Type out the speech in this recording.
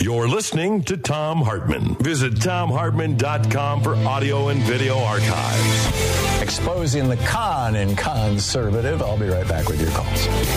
You're listening to Thom Hartmann. Visit ThomHartmann.com for audio and video archives. Exposing the con in conservative. I'll be right back with your calls.